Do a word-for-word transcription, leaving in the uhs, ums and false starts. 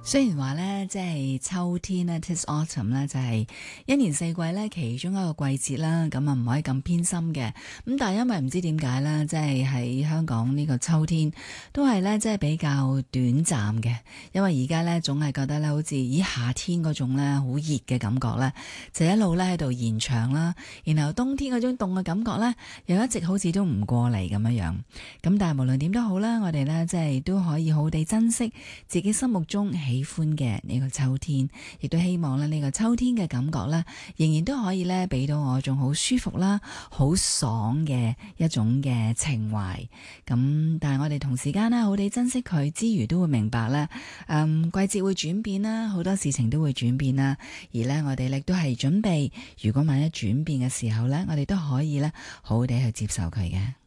雖然話咧，即係秋天咧 ，tis autumn 咧，就係一年四季咧其中一個季節啦。咁啊，唔可以咁偏心嘅。咁但係因為唔知點解咧，即係喺香港呢個秋天都係咧，即係比較短暫嘅。因為而家咧總係覺得咧，好似以夏天嗰種咧好熱嘅感覺咧，就一路咧喺度延長啦。然後冬天嗰種凍嘅感覺咧，又一直好似都唔過嚟咁樣樣。咁但係無論點都好啦，我哋咧即係都可以好地珍惜自己心目中喜歡嘅呢個秋天，亦都希望咧呢個秋天嘅感覺咧，仍然都可以咧俾到我一種好舒服啦、好爽嘅一種嘅情懷。咁但係我哋同時間咧好地珍惜佢之餘，都會明白咧，嗯，季節會轉變啦，好多事情都會轉變啦。而咧我哋亦都係準備，如果萬一轉變嘅時候咧，我哋都可以咧好好地去接受佢嘅。